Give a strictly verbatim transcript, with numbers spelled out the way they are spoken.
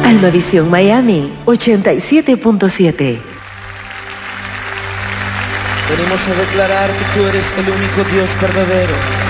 Almavisión Miami ochenta y siete punto siete. Venimos a declarar que tú eres el único Dios verdadero.